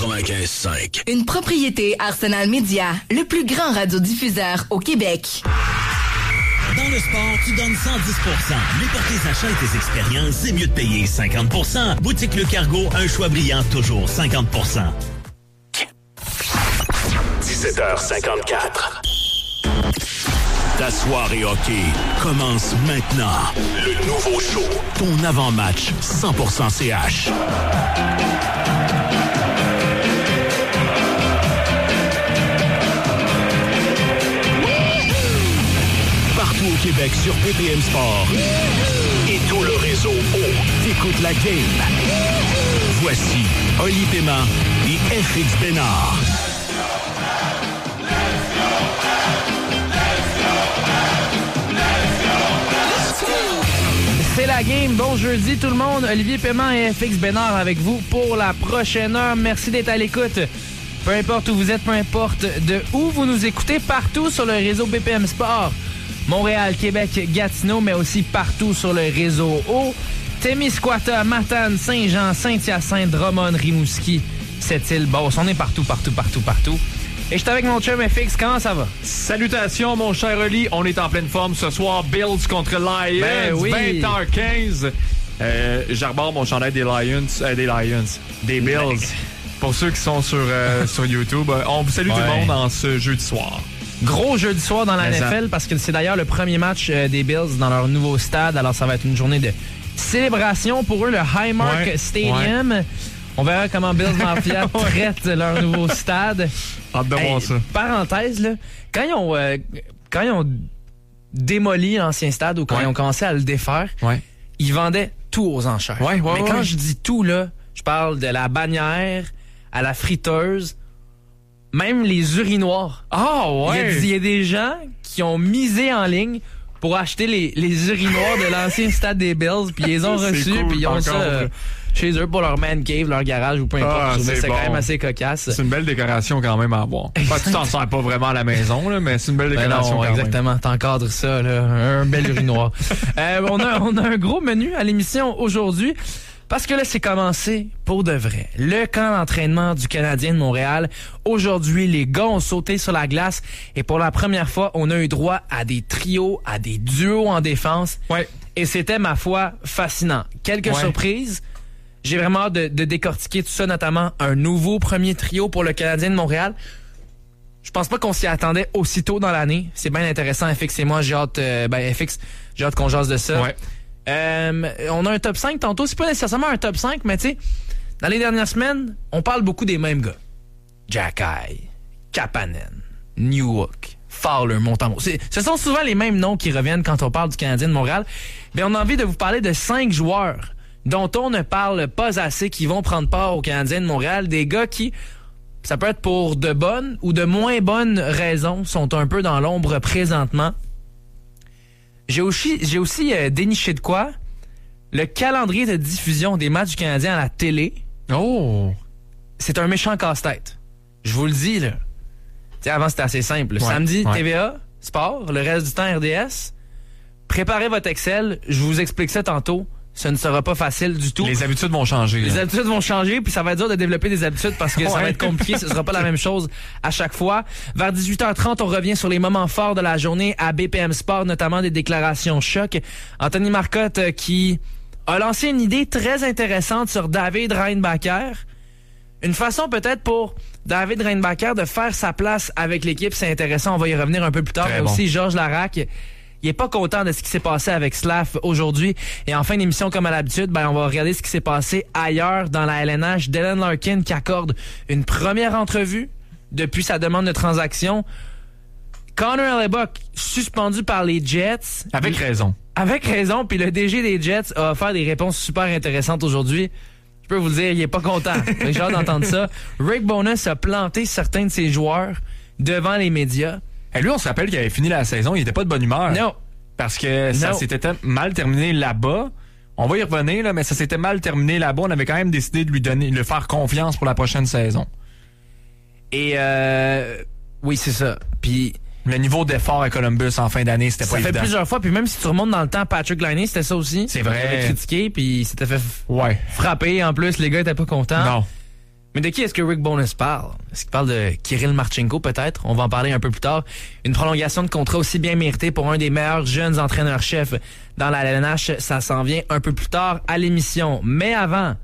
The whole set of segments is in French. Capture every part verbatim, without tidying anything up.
quatre-vingt-quinze cinq. Une propriété Arsenal Média, le plus grand radiodiffuseur au Québec. Dans le sport, tu donnes cent dix pour cent. Mais pour tes achats et tes expériences, c'est mieux de payer cinquante pour cent. Boutique Le Cargo, un choix brillant, toujours cinquante pour cent. dix-sept heures cinquante-quatre. Ta soirée hockey commence maintenant. Le nouveau show, ton avant-match cent pour cent C H. Partout au Québec sur B P M Sport et tout le réseau O. T'écoutes la game. Voici Oli Paiement et F X Bénard. C'est la game. Bon jeudi tout le monde. Olivier Paiement et F X Bénard avec vous pour la prochaine heure. Merci d'être à l'écoute. Peu importe où vous êtes, peu importe de où vous nous écoutez, partout sur le réseau B P M Sport. Montréal, Québec, Gatineau, mais aussi partout sur le réseau O. Témiscouata, Matane, Saint-Jean, Saint-Hyacinthe, Drummond, Rimouski, Sept-Îles-Beauce. On est partout, partout, partout, partout. Et je suis avec mon chum F X. Comment ça va? Salutations, mon cher Oli. On est en pleine forme ce soir. Bills contre Lions. Ben oui. vingt heures quinze. Euh, J'arbore mon chandail des Lions. Euh, des Lions. Des Bills. Ben. Pour ceux qui sont sur, euh, sur YouTube, on vous salue ouais. du monde en ce jeudi soir. Gros jeudi soir dans la Mais N F L ça... parce que c'est d'ailleurs le premier match euh, des Bills dans leur nouveau stade. Alors ça va être une journée de célébration pour eux, le Highmark ouais. Stadium. Ouais. On verra comment Bills Mafia traite leur nouveau stade. Hâte de hey, voir ça. Parenthèse, là, quand ils ont, euh, quand ils ont démoli l'ancien stade ou quand ouais. ils ont commencé à le défaire, ouais. ils vendaient tout aux enchères. Ouais, ouais, Mais ouais, quand ouais. je dis tout, là, je parle de la bannière à la friteuse, même les urinoirs. Ah ouais! Il y, y a des gens qui ont misé en ligne pour acheter les, les urinoirs de l'ancien stade des Bills, puis ils les ont reçus, cool, puis ils ont encore, ça euh, chez eux pour leur man cave, leur garage ou peu importe. Ah, c'est c'est bon. Quand même assez cocasse. C'est une belle décoration quand même à avoir. Enfin, tu t'en sers pas vraiment à la maison, là, mais c'est une belle décoration ben non, quand exactement, même. T'encadres ça, là, un bel urinoir. euh, on, a, on a un gros menu à l'émission aujourd'hui. Parce que là, c'est commencé pour de vrai. Le camp d'entraînement du Canadien de Montréal. Aujourd'hui, les gars ont sauté sur la glace et pour la première fois, on a eu droit à des trios, à des duos en défense. Ouais. Et c'était, ma foi, fascinant. Quelques ouais. surprises. J'ai vraiment hâte de, de décortiquer tout ça, notamment un nouveau premier trio pour le Canadien de Montréal. Je pense pas qu'on s'y attendait aussitôt dans l'année. C'est bien intéressant, F X et moi. J'ai hâte, euh, ben, F X, j'ai hâte qu'on jase de ça. Ouais. Euh, on a un top cinq tantôt. C'est pas nécessairement un top cinq, mais tu sais, dans les dernières semaines, on parle beaucoup des mêmes gars. Jacky, Kapanen, Newhook, Fowler, Montembeault. C'est, ce sont souvent les mêmes noms qui reviennent quand on parle du Canadien de Montréal. Mais on a envie de vous parler de cinq joueurs dont on ne parle pas assez qui vont prendre part au Canadien de Montréal. Des gars qui, ça peut être pour de bonnes ou de moins bonnes raisons, sont un peu dans l'ombre présentement. J'ai aussi, j'ai aussi euh, déniché de quoi? Le calendrier de diffusion des matchs du Canadien à la télé. Oh! C'est un méchant casse-tête. Je vous le dis, là. T'sais, avant, c'était assez simple. Ouais, Samedi, ouais. T V A, sport, le reste du temps, R D S. Préparez votre Excel. Je vous explique ça tantôt. Ce ne sera pas facile du tout. Les habitudes vont changer. Les là. habitudes vont changer, puis ça va être dur de développer des habitudes parce que ouais. ça va être compliqué. Ce sera pas la même chose à chaque fois. Vers dix-huit heures trente, on revient sur les moments forts de la journée à B P M Sport, notamment des déclarations choc. Anthony Marcotte euh, qui a lancé une idée très intéressante sur David Reinbacher. Une façon peut-être pour David Reinbacher de faire sa place avec l'équipe. C'est intéressant, on va y revenir un peu plus tard. Très Et bon. aussi Georges Laraque. Il est pas content de ce qui s'est passé avec Slav aujourd'hui. Et en fin d'émission, comme à l'habitude, ben, on va regarder ce qui s'est passé ailleurs dans la L N H. Dylan Larkin qui accorde une première entrevue depuis sa demande de transaction. Connor Hellebuyck, suspendu par les Jets. Avec raison. Avec raison. Puis le D G des Jets a offert des réponses super intéressantes aujourd'hui. Je peux vous le dire, il est pas content. J'ai hâte d'entendre ça. Rick Bowness a planté certains de ses joueurs devant les médias. Et lui, on se rappelle qu'il avait fini la saison, il était pas de bonne humeur. Non. Parce que ça non. s'était mal terminé là-bas. On va y revenir, là, mais ça s'était mal terminé là-bas. On avait quand même décidé de lui donner, de lui faire confiance pour la prochaine saison. Et euh, oui, c'est ça. Puis le niveau d'effort à Columbus en fin d'année, c'était pas évident. Ça fait plusieurs fois, puis même si tu remontes dans le temps, Patrick Laine, c'était ça aussi. C'est vrai. Il avait critiqué, puis il s'était fait ouais. frapper. En plus, les gars étaient pas contents. Non. Mais de qui est-ce que Rick Bowness parle? Est-ce qu'il parle de Kirill Marchenko, peut-être? On va en parler un peu plus tard. Une prolongation de contrat aussi bien méritée pour un des meilleurs jeunes entraîneurs-chefs dans la L N H. Ça s'en vient un peu plus tard à l'émission. Mais avant,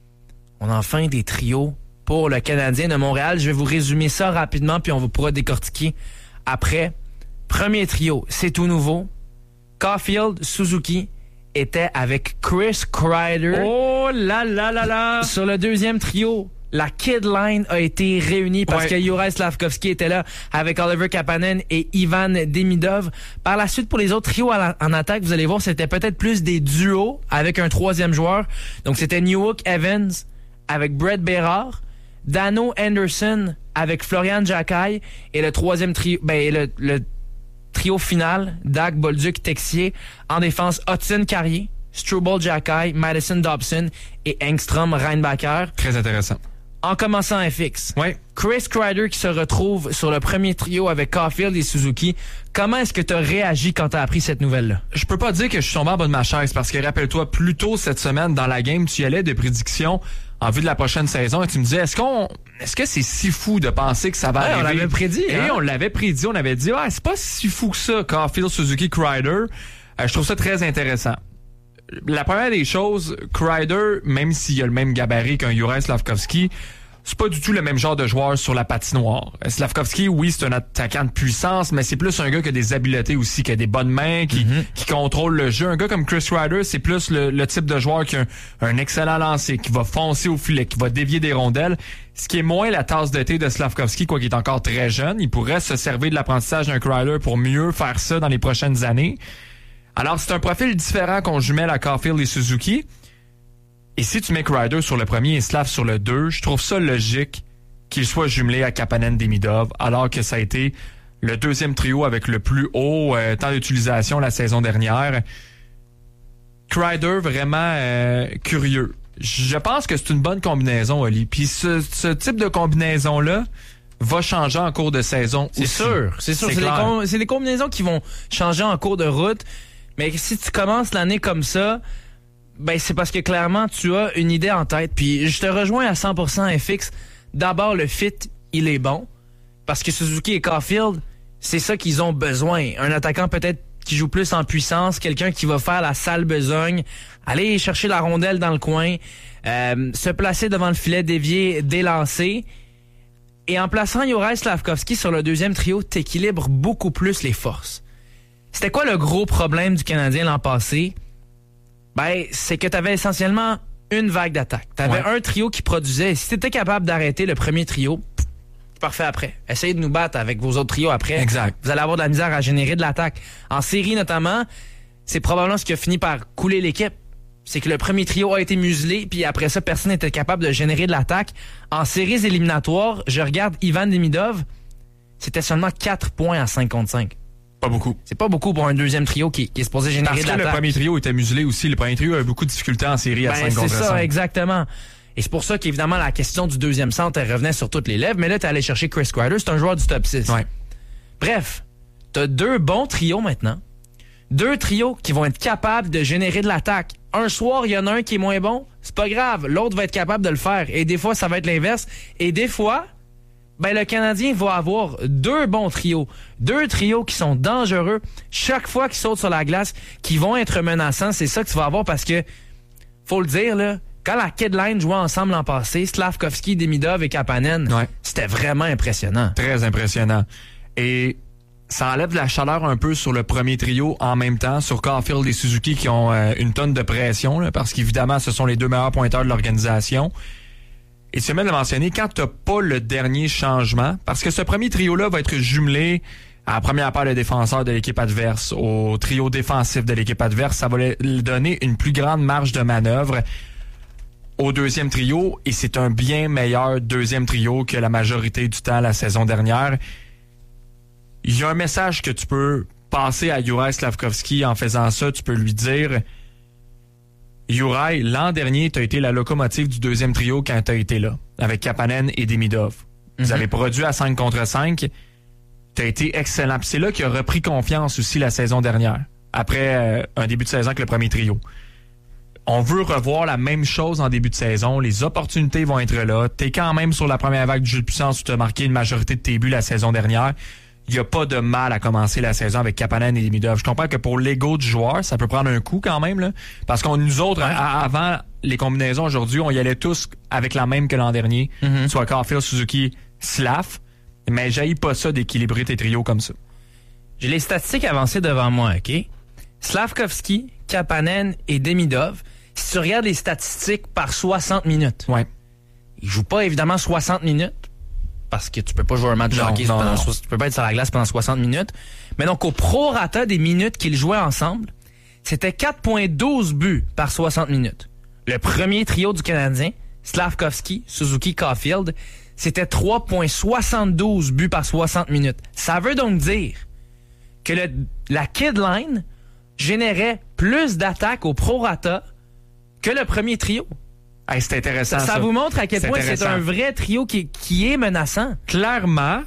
on a enfin des trios pour le Canadien de Montréal. Je vais vous résumer ça rapidement, puis on va pourra décortiquer après. Premier trio, c'est tout nouveau. Caulfield, Suzuki était avec Chris Kreider. Oh là là là là! Sur le deuxième trio, la Kid Line a été réunie parce ouais. que Juraj Slafkovský était là avec Oliver Kapanen et Ivan Demidov. Par la suite, pour les autres trios en attaque, vous allez voir, c'était peut-être plus des duos avec un troisième joueur. Donc, c'était Newhook Evans avec Brett Berard, Dano Anderson avec Florian Jacquet et le troisième trio, ben, le, le trio final, Dak, Bolduc, Texier. En défense, Hudson Carrier, Struble Jacquet, Madison Dobson et Engstrom Reinbacher. Très intéressant. En commençant F X, ouais. Chris Kreider qui se retrouve sur le premier trio avec Caulfield et Suzuki. Comment est-ce que tu as réagi quand tu as appris cette nouvelle-là? Je peux pas dire que je suis tombé en bas de ma chaise parce que, rappelle-toi, plus tôt cette semaine dans la game, tu y allais de prédictions en vue de la prochaine saison et tu me disais, est-ce qu'on, est-ce que c'est si fou de penser que ça va ouais, arriver? On l'avait prédit. Et hein? on l'avait prédit, on avait dit, ah, c'est pas si fou que ça, Caulfield, Suzuki, Kreider. Euh, je trouve ça très intéressant. La première des choses, Kreider, même s'il a le même gabarit qu'un Juraj Slafkovský, c'est pas du tout le même genre de joueur sur la patinoire. Slafkovský, oui, c'est un attaquant de puissance, mais c'est plus un gars qui a des habiletés aussi, qui a des bonnes mains, qui, mm-hmm. qui contrôle le jeu. Un gars comme Chris Kreider, c'est plus le, le type de joueur qui a un, un excellent lancer, qui va foncer au filet, qui va dévier des rondelles. Ce qui est moins la tasse de thé de Slafkovský, quoi qu'il est encore très jeune. Il pourrait se servir de l'apprentissage d'un Kreider pour mieux faire ça dans les prochaines années. Alors, c'est un profil différent qu'on jumelle à Caulfield et Suzuki. Et si tu mets Kreider sur le premier et Slav sur le deux, je trouve ça logique qu'il soit jumelé à Kapanen Demidov, alors que ça a été le deuxième trio avec le plus haut euh, temps d'utilisation la saison dernière. Kreider, vraiment euh, curieux. Je pense que c'est une bonne combinaison, Oli. Puis ce, ce type de combinaison-là va changer en cours de saison C'est aussi. sûr, c'est sûr. C'est, c'est, les com- c'est les combinaisons qui vont changer en cours de route. Mais si tu commences l'année comme ça, ben c'est parce que clairement tu as une idée en tête. Puis je te rejoins à cent pour cent F X. D'abord, le fit, il est bon. Parce que Suzuki et Caulfield, c'est ça qu'ils ont besoin. Un attaquant peut-être qui joue plus en puissance, quelqu'un qui va faire la sale besogne, aller chercher la rondelle dans le coin, euh, se placer devant le filet, dévier, délancer. Et en plaçant Juraj Slafkovský sur le deuxième trio, t'équilibres beaucoup plus les forces. C'était quoi le gros problème du Canadien l'an passé? Ben, c'est que t'avais essentiellement une vague d'attaque. T'avais ouais. un trio qui produisait. Et si t'étais capable d'arrêter le premier trio, pff, parfait après. Essayez de nous battre avec vos autres trios après. Exact. Vous allez avoir de la misère à générer de l'attaque. En série, notamment, c'est probablement ce qui a fini par couler l'équipe. C'est que le premier trio a été muselé, puis après ça, personne n'était capable de générer de l'attaque. En séries éliminatoires, je regarde Ivan Demidov, c'était seulement quatre points à cinq contre cinq. Pas beaucoup. C'est pas beaucoup pour un deuxième trio qui, qui est supposé générer Parce de que l'attaque. le premier trio était muselé aussi. Le premier trio avait beaucoup de difficultés en série à ben, cinq contre cinq. C'est ça, exactement. Et c'est pour ça qu'évidemment, la question du deuxième centre, elle revenait sur toutes les lèvres. Mais là, t'es allé chercher Chris Kreider, c'est un joueur du top six. Ouais. Bref, t'as deux bons trios maintenant. Deux trios qui vont être capables de générer de l'attaque. Un soir, il y en a un qui est moins bon. C'est pas grave. L'autre va être capable de le faire. Et des fois, ça va être l'inverse. Et des fois, ben, le Canadien va avoir deux bons trios. Deux trios qui sont dangereux. Chaque fois qu'ils sautent sur la glace, qui vont être menaçants. C'est ça que tu vas avoir parce que, faut le dire, là, quand la Kid Line jouait ensemble l'an passé, Slafkovský, Demidov et Kapanen, ouais. c'était vraiment impressionnant. Très impressionnant. Et ça enlève de la chaleur un peu sur le premier trio en même temps, sur Caulfield et Suzuki qui ont euh, une tonne de pression, là, parce qu'évidemment, ce sont les deux meilleurs pointeurs de l'organisation. Et tu viens de le mentionner, quand tu n'as pas le dernier changement, parce que ce premier trio-là va être jumelé à la première paire de défenseurs de l'équipe adverse, au trio défensif de l'équipe adverse, ça va lui donner une plus grande marge de manœuvre au deuxième trio, et c'est un bien meilleur deuxième trio que la majorité du temps la saison dernière. Il y a un message que tu peux passer à Juraj Slafkovský en faisant ça. Tu peux lui dire, Juraj, l'an dernier, tu as été la locomotive du deuxième trio quand tu as été là, avec Kapanen et Demidov. Mm-hmm. Vous avez produit à cinq contre cinq. Tu as été excellent. Puis c'est là qu'il a repris confiance aussi la saison dernière, après euh, un début de saison avec le premier trio. on veut revoir la même chose en début de saison. Les opportunités vont être là. T'es quand même sur la première vague du jeu de puissance où tu as marqué une majorité de tes buts la saison dernière. Il n'y a pas de mal à commencer la saison avec Kapanen et Demidov. Je comprends que pour l'ego du joueur, ça peut prendre un coup quand même, là, parce qu'on nous autres, ouais. à, avant les combinaisons aujourd'hui, on y allait tous avec la même que l'an dernier, mm-hmm. soit Caulfield, Suzuki, Slav, mais j'haïs pas ça d'équilibrer tes trios comme ça. J'ai les statistiques avancées devant moi, OK? Slavkovski, Kapanen et Demidov, si tu regardes les statistiques par soixante minutes, ouais. ils jouent pas évidemment soixante minutes, parce que tu peux pas jouer un match de hockey pendant so- tu peux pas être sur la glace pendant soixante minutes. Mais donc, au prorata des minutes qu'ils jouaient ensemble, c'était quatre virgule douze buts par soixante minutes. Le premier trio du Canadien, Slavkovski, Suzuki, Caulfield, c'était trois virgule soixante-douze buts par soixante minutes. Ça veut donc dire que le, la Kid Line générait plus d'attaques au prorata que le premier trio. Hey, c'est intéressant. Ça, ça, ça vous montre à quel c'est point c'est un vrai trio qui, qui est menaçant. Clairement,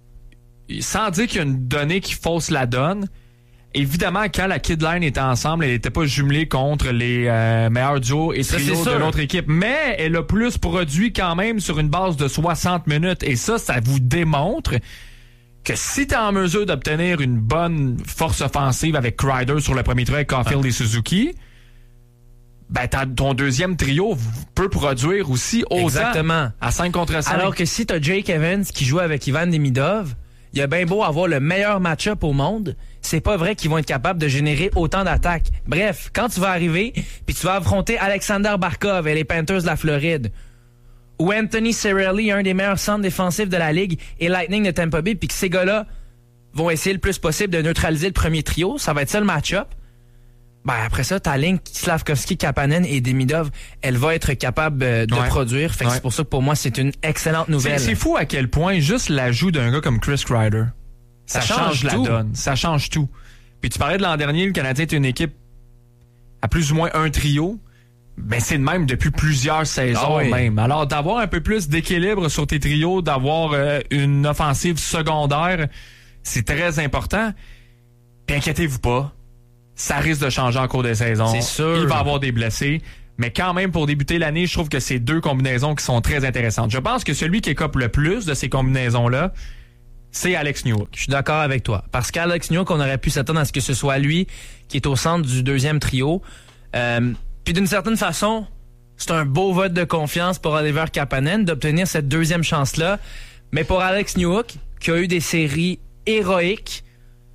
sans dire qu'il y a une donnée qui fausse la donne, évidemment, quand la Kid Line était ensemble, elle n'était pas jumelée contre les euh, meilleurs duos et trios de l'autre équipe. Mais elle a plus produit quand même sur une base de soixante minutes. Et ça, ça vous démontre que si tu es en mesure d'obtenir une bonne force offensive avec Kreider sur le premier trio avec Caulfield ah. et Suzuki, ben ton deuxième trio peut produire aussi autant. Exactement. À cinq contre cinq. Alors que si tu as Jake Evans qui joue avec Ivan Demidov, il y a bien beau avoir le meilleur match-up au monde, c'est pas vrai qu'ils vont être capables de générer autant d'attaques. Bref, quand tu vas arriver, puis tu vas affronter Alexander Barkov et les Panthers de la Floride, ou Anthony Cirelli, un des meilleurs centres défensifs de la Ligue, et Lightning de Tampa Bay, puis que ces gars-là vont essayer le plus possible de neutraliser le premier trio, ça va être ça le match-up. Ben après ça, ta ligne Slavkovski, Kapanen et Demidov, elle va être capable euh, de ouais. produire. Fait que ouais. c'est pour ça que pour moi, c'est une excellente nouvelle. C'est, c'est fou à quel point juste l'ajout d'un gars comme Chris Kreider, ça, ça change, change la tout. donne. Ça change tout. Puis tu parlais de l'an dernier, le Canadien est une équipe à plus ou moins un trio. Ben c'est de même depuis plusieurs saisons ah oui. même. Alors d'avoir un peu plus d'équilibre sur tes trios, d'avoir euh, une offensive secondaire, c'est très important. Puis inquiétez-vous pas. Ça risque de changer en cours de saison. C'est sûr. Il va y avoir des blessés. Mais quand même, pour débuter l'année, je trouve que c'est deux combinaisons qui sont très intéressantes. Je pense que celui qui écope le plus de ces combinaisons-là, c'est Alex Newhook. Je suis d'accord avec toi. Parce qu'Alex Newhook, on aurait pu s'attendre à ce que ce soit lui qui est au centre du deuxième trio. Euh, puis d'une certaine façon, c'est un beau vote de confiance pour Oliver Kapanen d'obtenir cette deuxième chance-là. Mais pour Alex Newhook, qui a eu des séries héroïques,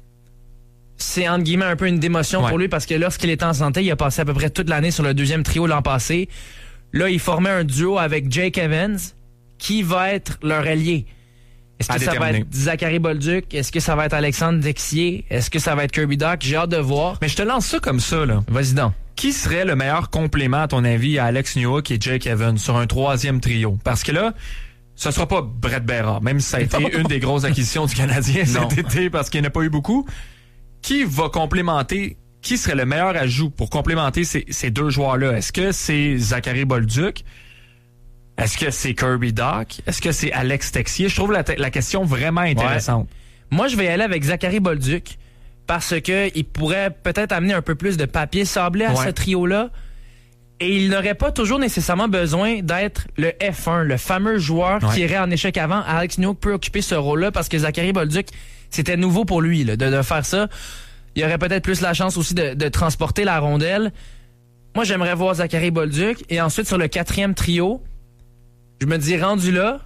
c'est entre guillemets un peu une démotion ouais. pour lui parce que lorsqu'il était en santé, il a passé à peu près toute l'année sur le deuxième trio l'an passé. Là, il formait un duo avec Jake Evans qui va être leur allié. Est-ce que à ça déterminer. va être Zachary Bolduc? Est-ce que ça va être Alexandre Texier? Est-ce que ça va être Kirby Dach? J'ai hâte de voir. Mais je te lance ça comme ça, là. Vas-y donc. Qui serait le meilleur complément, à ton avis, à Alex Newhook et Jake Evans sur un troisième trio? Parce que là, ce sera pas Brett Berard, même si ça a été une des grosses acquisitions du Canadien cet été parce qu'il n'y en a pas eu beaucoup. Qui va complémenter, qui serait le meilleur ajout pour complémenter ces, ces deux joueurs-là? Est-ce que c'est Zachary Bolduc? Est-ce que c'est Kirby Dach? Est-ce que c'est Alex Texier? Je trouve la, la question vraiment intéressante. Ouais. Moi, je vais y aller avec Zachary Bolduc parce que il pourrait peut-être amener un peu plus de papier sablé à ouais. ce trio-là. Et il n'aurait pas toujours nécessairement besoin d'être le F un, le fameux joueur ouais. qui irait en échec avant. Alex Newhook peut occuper ce rôle-là parce que Zachary Bolduc, c'était nouveau pour lui là, de, de faire ça. Il aurait peut-être plus la chance aussi de, de transporter la rondelle. Moi, j'aimerais voir Zachary Bolduc. Et ensuite, sur le quatrième trio, je me dis, rendu là,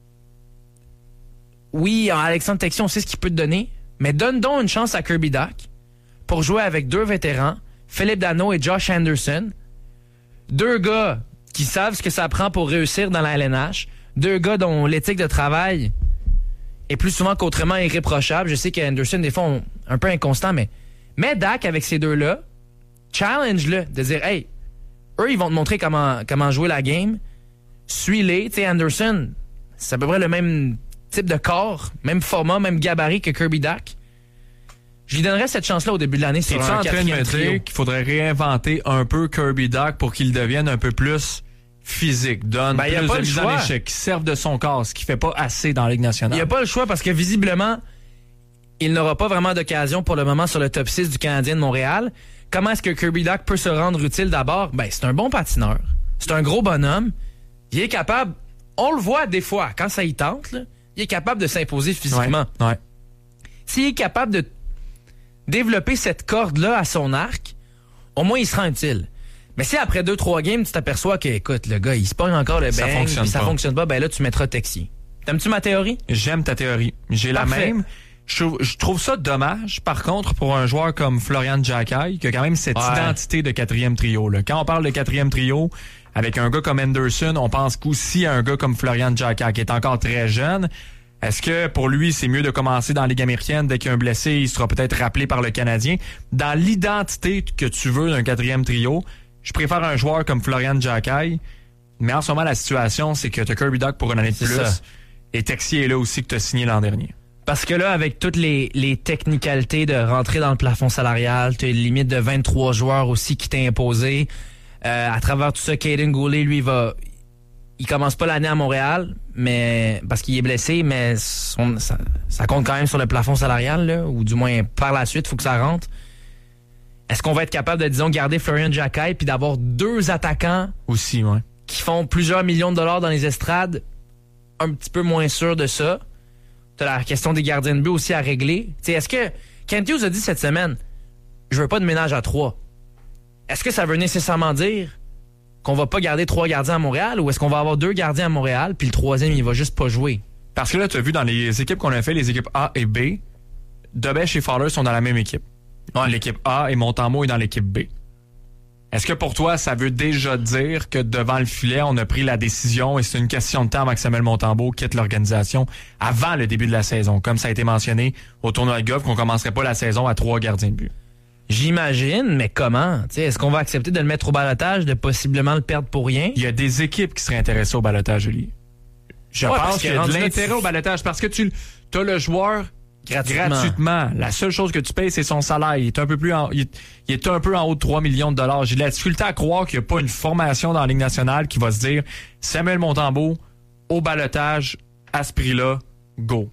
oui, en Alexandre Texier, on sait ce qu'il peut te donner, mais donne donc une chance à Kirby Dach pour jouer avec deux vétérans, Philippe Danault et Josh Anderson. Deux gars qui savent ce que ça prend pour réussir dans la L N H. Deux gars dont l'éthique de travail est plus souvent qu'autrement irréprochable. Je sais qu'Anderson, des fois, on, un peu inconstant, mais mets Dach avec ces deux-là, challenge-le, de dire, hey, eux, ils vont te montrer comment, comment jouer la game. Suis-les. Tu sais, Anderson, c'est à peu près le même type de corps, même format, même gabarit que Kirby Dach. Je lui donnerais cette chance-là au début de l'année sur un quatrième trio. Es-tu en train de me dire qu'il faudrait réinventer un peu Kirby Dach pour qu'il devienne un peu plus physique, donne ben, plus de mise en échec, qui serve de son corps, ce qui fait pas assez dans la Ligue nationale? Il n'y a pas le choix parce que visiblement, il n'aura pas vraiment d'occasion pour le moment sur le top six du Canadien de Montréal. comment est-ce que Kirby Dach peut se rendre utile d'abord? Ben, c'est un bon patineur. C'est un gros bonhomme. Il est capable, on le voit des fois, quand ça y tente, là, il est capable de s'imposer physiquement. Ouais, ouais. S'il est capable de développer cette corde-là à son arc, au moins il sera utile. Mais si après deux, trois games, tu t'aperçois que, écoute, le gars, il se pogne encore le ça bang, fonctionne puis ça pas. fonctionne pas, ben là, tu mettras Texier. T'aimes-tu ma théorie? J'aime ta théorie. J'ai la Parfait. même. Je, je trouve ça dommage, par contre, pour un joueur comme Florian Jacquet, qui a quand même cette Ouais. identité de quatrième trio. Là. Quand on parle de quatrième trio, avec un gars comme Anderson, on pense qu'aussi à un gars comme Florian Jacquet, qui est encore très jeune. Est-ce que pour lui, c'est mieux de commencer dans la Ligue américaine? Dès qu'il y a un blessé, il sera peut-être rappelé par le Canadien. Dans l'identité que tu veux d'un quatrième trio, je préfère un joueur comme Florian Jacquet. Mais en ce moment, la situation, c'est que tu as Kirby Dach pour une année de C'est plus. ça. Et Texier est là aussi que tu as signé l'an dernier. Parce que là, avec toutes les, les technicalités de rentrer dans le plafond salarial, tu as une limite de vingt-trois joueurs aussi qui t'est imposé. Euh, à travers tout ça, Caden Goulet, lui, va... Il commence pas l'année à Montréal, mais parce qu'il est blessé, mais son- ça, ça compte quand même sur le plafond salarial, là, ou du moins par la suite, il faut que ça rentre. Est-ce qu'on va être capable de, disons, garder Florian Jacquet puis d'avoir deux attaquants Aussi, ouais. qui font plusieurs millions de dollars dans les estrades? Un petit peu moins sûr de ça. T'as la question des gardiens de but aussi à régler. T'sais, est-ce que Kent Hughes a dit cette semaine, je veux pas de ménage à trois. Est-ce que ça veut nécessairement dire qu'on va pas garder trois gardiens à Montréal, ou est-ce qu'on va avoir deux gardiens à Montréal puis le troisième il va juste pas jouer? Parce que là, tu as vu dans les équipes qu'on a fait, les équipes A et B, Debèche et Fowler sont dans la même équipe. Ouais. L'équipe A et Montembeault est dans l'équipe B. Est-ce que pour toi, ça veut déjà dire que devant le filet, on a pris la décision et c'est une question de temps avant que Samuel Montembeault quitte l'organisation avant le début de la saison, comme ça a été mentionné au tournoi de golf, qu'on commencerait pas la saison à trois gardiens de but? J'imagine, mais comment? T'sais, est-ce qu'on va accepter de le mettre au balotage, de possiblement le perdre pour rien? Il y a des équipes qui seraient intéressées au balotage, Julie. Je Ouais, parce pense que qu'il y a de rendu là, l'intérêt tu- au balotage parce que tu as le joueur Gratuitement. gratuitement. La seule chose que tu payes, c'est son salaire. Il est un peu plus en, il est, il est un peu en haut de trois millions de dollars. J'ai de la difficulté à croire qu'il n'y a pas une formation dans la Ligue nationale qui va se dire Samuel Montembeault au balotage à ce prix-là, go.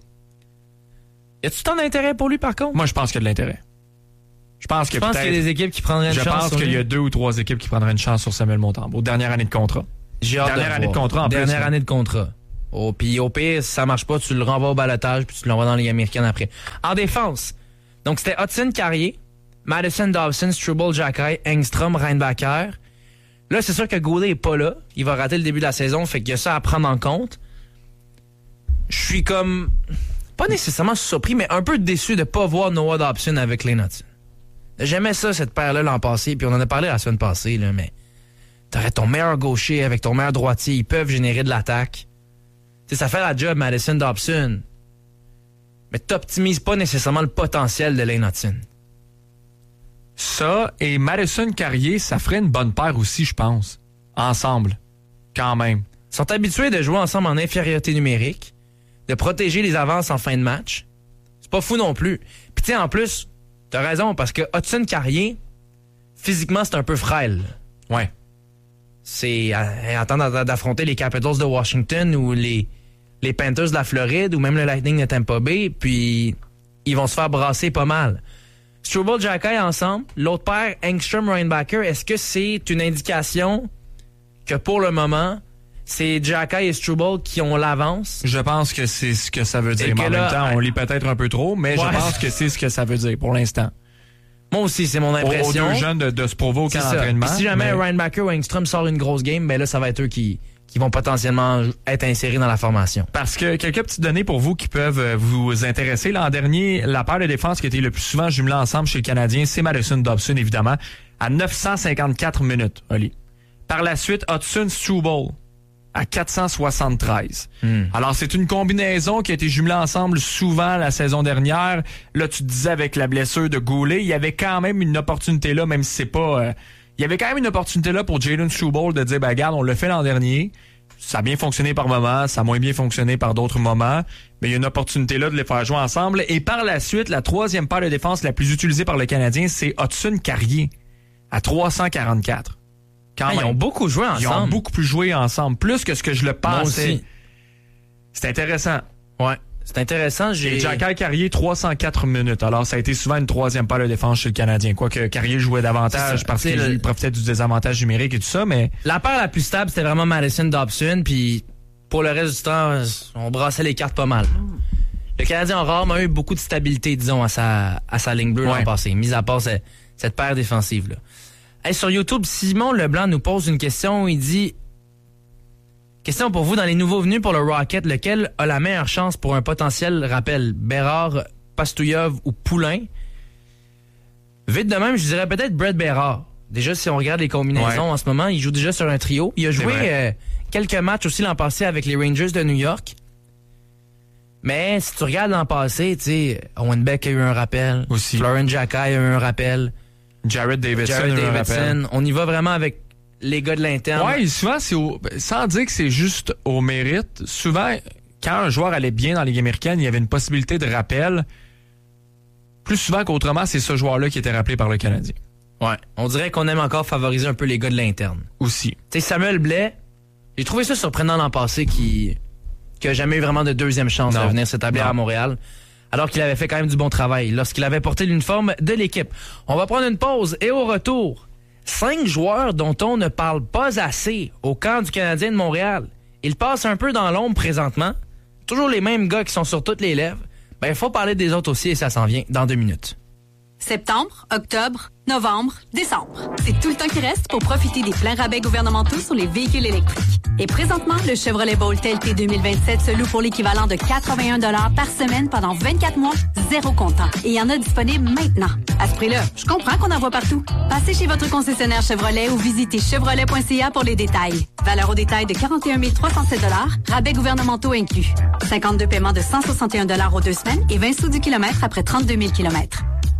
Y a-tu tant d'intérêt pour lui par contre? Moi, je pense qu'il y a de l'intérêt. Je pense que Je pense qu'il y a peut-être. des équipes qui prendraient une Je chance pense sur qu'il y a lui. deux ou trois équipes qui prendraient une chance sur Samuel Montembeault. Dernière année de contrat. J'ai hâte Dernière de année de voir. contrat en plus, Dernière là. année de contrat. Oh, puis au pire, si ça marche pas, tu le renvoies au balotage puis tu l'envoies dans la Ligue américaine après. En défense, donc c'était Hudson Carrier, Madison Dobson, Struble Jacquet, Engstrom, Reinbacher. Là, c'est sûr que Goulet est pas là. Il va rater le début de la saison, fait qu'il y a ça à prendre en compte. Je suis comme, pas nécessairement surpris, mais un peu déçu de pas voir Noah Dobson avec Lane Hudson. J'aimais ça, cette paire-là, l'an passé, puis on en a parlé la semaine passée, là, mais t'aurais ton meilleur gaucher avec ton meilleur droitier, ils peuvent générer de l'attaque. T'sais, ça fait la job, Madison Dobson. Mais t'optimises pas nécessairement le potentiel de Lane Hudson. Ça et Madison Carrier, ça ferait une bonne paire aussi, je pense. Ensemble. Quand même. Ils sont habitués de jouer ensemble en infériorité numérique, de protéger les avances en fin de match. C'est pas fou non plus. Puis tu sais, en plus, t'as raison, parce que Hudson Carrier, physiquement, c'est un peu frêle. Ouais. C'est à, à attendre d'affronter les Capitals de Washington ou les, les Panthers de la Floride ou même le Lightning de Tampa Bay, puis ils vont se faire brasser pas mal. Struble Jacquet ensemble, l'autre paire, Engstrom Reinbacher, est-ce que c'est une indication que pour le moment, c'est Jacquet et Struble qui ont l'avance? Je pense que c'est ce que ça veut dire. Et Mais que en là, même temps, on ouais. lit peut-être un peu trop, mais Ouais. je pense que c'est ce que ça veut dire pour l'instant. Moi aussi, c'est mon Aux, aux impression. deux jeunes de, de se prouver au C'est camp ça. d'entraînement. Puis si jamais mais- Reinbacher ou Engstrom sort une grosse game, ben là, ça va être eux qui, qui vont potentiellement être insérés dans la formation. Parce que quelques petites données pour vous qui peuvent euh, vous intéresser. L'an dernier, la paire de défense qui a été le plus souvent jumelée ensemble chez le Canadien, c'est Madison Dobson, évidemment, à neuf cent cinquante-quatre minutes, Oli. Par la suite, Hudson Struble à quatre cent soixante-treize. Hmm. Alors, c'est une combinaison qui a été jumelée ensemble souvent la saison dernière. Là, tu te disais avec la blessure de Goulet, il y avait quand même une opportunité là, même si c'est pas... Euh, il y avait quand même une opportunité là pour Jalen Struble de dire, ben regarde, on l'a fait l'an dernier. Ça a bien fonctionné par moments, ça a moins bien fonctionné par d'autres moments. Mais il y a une opportunité là de les faire jouer ensemble. Et par la suite, la troisième paire de défense la plus utilisée par le Canadien, c'est Hudson Carrier à trois cent quarante-quatre. Quand Ah, ils même. ont beaucoup joué ensemble. Ils ont beaucoup plus joué ensemble, plus que ce que je le Moi pensais. aussi. C'est intéressant. Ouais. C'est intéressant. J'ai... Et Jacky Carrier, trois cent quatre minutes. Alors, ça a été souvent une troisième paire de défense chez le Canadien. Quoique Carrier jouait davantage parce qu'il le... profitait du désavantage numérique et tout ça, mais... La paire la plus stable, c'était vraiment Madison-Dobson, puis pour le reste du temps, on brassait les cartes pas mal. Le Canadien a rarement eu beaucoup de stabilité, disons, à sa, à sa ligne bleue l'an passé, mis à part cette, cette paire défensive-là. Hey, sur YouTube, Simon Leblanc nous pose une question. Il dit... Question pour vous, dans les nouveaux venus pour le Rocket, lequel a la meilleure chance pour un potentiel rappel? Bérard, Pastouillev ou Poulain? Vite de même, je dirais peut-être Brett Bérard. Déjà, si on regarde les combinaisons ouais. en ce moment, il joue déjà sur un trio. Il a joué euh, quelques matchs aussi l'an passé avec les Rangers de New York. Mais si tu regardes l'an passé, tu sais, Owen Beck a eu un rappel. Aussi. Florent Jacky a eu un rappel. Jared Davidson Jared a eu Davidson. un rappel. On y va vraiment avec les gars de l'interne. Ouais, souvent, c'est au, sans dire que c'est juste au mérite, souvent, quand un joueur allait bien dans la Ligue américaine, il y avait une possibilité de rappel. Plus souvent qu'autrement, c'est ce joueur-là qui était rappelé par le Canadien. Ouais. On dirait qu'on aime encore favoriser un peu les gars de l'interne. Aussi. Tu sais, Samuel Blais, j'ai trouvé ça surprenant l'an passé qui qui a jamais eu vraiment de deuxième chance non. de venir s'établir non. à Montréal, alors qu'il avait fait quand même du bon travail lorsqu'il avait porté l'uniforme de l'équipe. On va prendre une pause et au retour, cinq joueurs dont on ne parle pas assez au camp du Canadien de Montréal. Ils passent un peu dans l'ombre présentement. Toujours les mêmes gars qui sont sur toutes les lèvres. Ben, il faut parler des autres aussi et ça s'en vient dans deux minutes. Septembre, octobre, novembre, décembre. C'est tout le temps qui reste pour profiter des pleins rabais gouvernementaux sur les véhicules électriques. Et présentement, le Chevrolet Bolt L T deux mille vingt-sept se loue pour l'équivalent de quatre-vingt-un dollars par semaine pendant vingt-quatre mois, zéro comptant. Et il y en a disponible maintenant. À ce prix-là, je comprends qu'on en voit partout. Passez chez votre concessionnaire Chevrolet ou visitez chevrolet point c a pour les détails. Valeur au détail de quarante et un mille trois cent sept dollars, rabais gouvernementaux inclus. cinquante-deux paiements de cent soixante et un dollars aux deux semaines et vingt sous du kilomètre après trente-deux mille kilomètres.